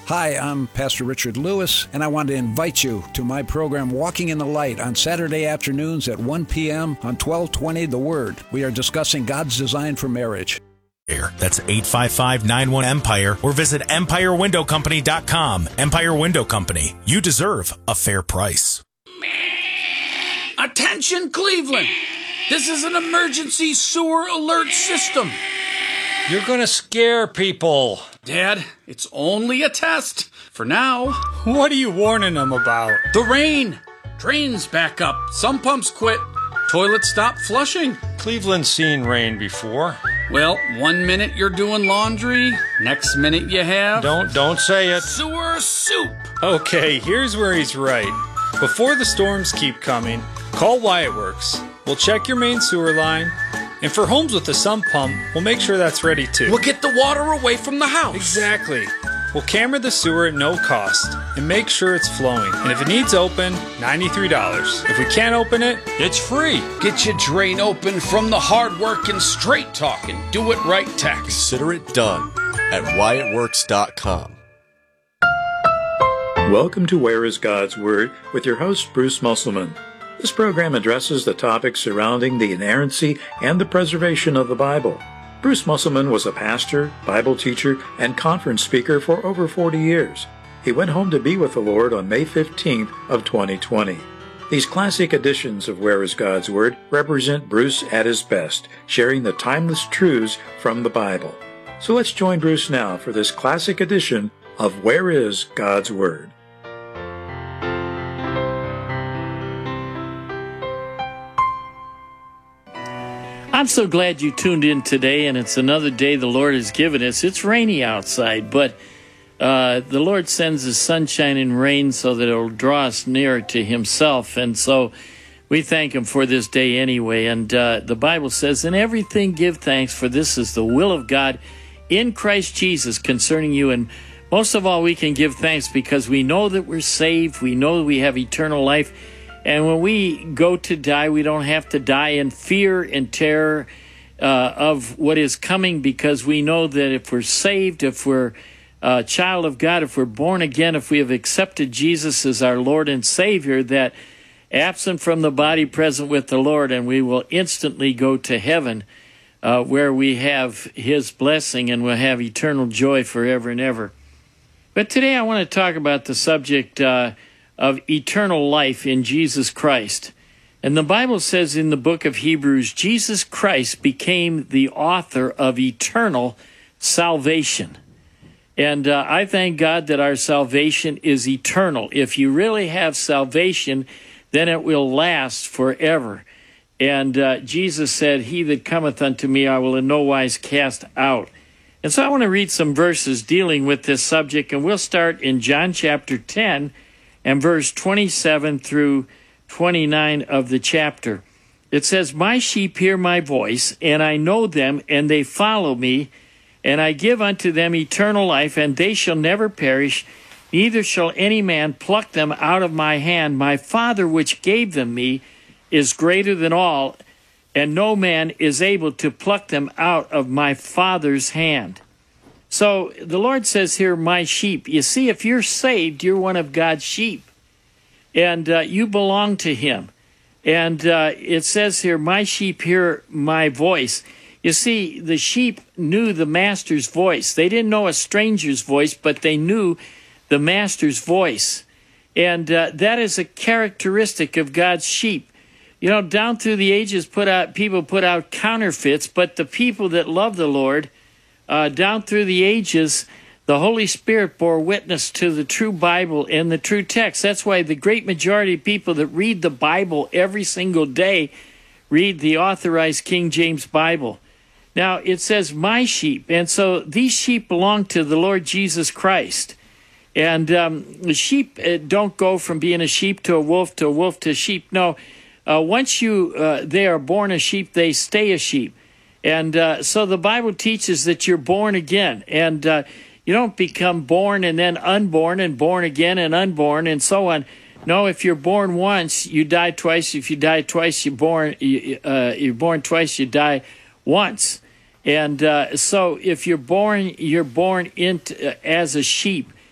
Hi, I'm Pastor Richard Lewis, and I want to invite you to my program, Walking in the Light, on Saturday afternoons at 1 p.m. on 1220 The Word. We are discussing God's design for marriage. That's 855-91-EMPIRE, or visit EmpireWindowCompany.com. Empire Window Company. You deserve a fair price. Attention, Cleveland! This is an emergency sewer alert system. You're gonna scare people. Dad, it's only a test. For now. What are you warning them about? The rain. Drains back up. Some pumps quit. Toilets stop flushing. Cleveland's seen rain before. Well, 1 minute you're doing laundry. Next minute you have... Don't say it. Sewer soup. Okay, here's where he's right. Before the storms keep coming, call Wyatt Works. We'll check your main sewer line. And for homes with a sump pump, we'll make sure that's ready too. We'll get the water away from the house. Exactly. We'll camera the sewer at no cost and make sure it's flowing. And if it needs open, $93. If we can't open it, it's free. Get your drain open from the hard work and straight talking. Do it right tax. Consider it done at WyattWorks.com. Welcome to Where is God's Word with your host, Bruce Musselman. This program addresses the topics surrounding the inerrancy and the preservation of the Bible. Bruce Musselman was a pastor, Bible teacher, and conference speaker for over 40 years. He went home to be with the Lord on May 15th of 2020. These classic editions of Where is God's Word represent Bruce at his best, sharing the timeless truths from the Bible. So let's join Bruce now for this classic edition of Where is God's Word. I'm so glad you tuned in today, and it's another day the Lord has given us. It's rainy outside, but the Lord sends His sunshine and rain so that it'll draw us nearer to Himself, and so we thank Him for this day anyway. And the Bible says, "In everything give thanks, for this is the will of God in Christ Jesus concerning you." And most of all, we can give thanks because we know that we're saved, we know that we have eternal life. And when we go to die, we don't have to die in fear and terror of what is coming, because we know that if we're saved, if we're a child of God, if we're born again, if we have accepted Jesus as our Lord and Savior, that absent from the body, present with the Lord, and we will instantly go to heaven where we have His blessing and we'll have eternal joy forever and ever. But today I want to talk about the subject of eternal life in Jesus Christ. And the Bible says in the book of Hebrews, Jesus Christ became the author of eternal salvation. And I thank God that our salvation is eternal. If you really have salvation, then it will last forever. And Jesus said, "He that cometh unto me I will in no wise cast out." And so I want to read some verses dealing with this subject, and we'll start in John chapter 10, and verse 27 through 29 of the chapter. It says, "My sheep hear my voice, and I know them, and they follow me, and I give unto them eternal life, and they shall never perish, neither shall any man pluck them out of my hand. My Father which gave them me is greater than all, and no man is able to pluck them out of my Father's hand." So the Lord says here, "My sheep." You see, if you're saved, you're one of God's sheep, and you belong to Him. And it says here, "My sheep hear my voice." You see, the sheep knew the master's voice. They didn't know a stranger's voice, but they knew the master's voice. And that is a characteristic of God's sheep. You know, down through the ages, people put out counterfeits, but the people that love the Lord, down through the ages, the Holy Spirit bore witness to the true Bible and the true text. That's why the great majority of people that read the Bible every single day read the authorized King James Bible. Now, it says, "My sheep." And so these sheep belong to the Lord Jesus Christ. And the sheep don't go from being a sheep to a wolf to sheep. No, once they are born a sheep, they stay a sheep. And so the Bible teaches that you're born again. And you don't become born and then unborn and born again and unborn and so on. No, if you're born once, you die twice. If you die twice, you're born twice, you die once. And so if you're born into as a sheep.